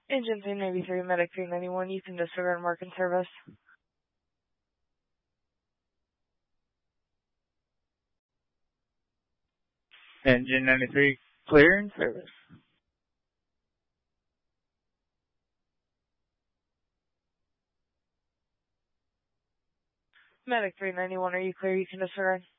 Engine 393, Medic 391, you can disregard mark and service. Engine 93, clear in service. Medic 391, are you clear? You can disregard.